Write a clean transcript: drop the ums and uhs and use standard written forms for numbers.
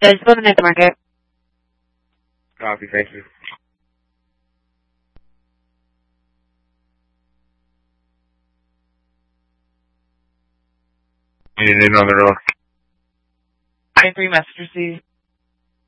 Just living at the market. Copy, thank you. Unit on the road. I 3 message received.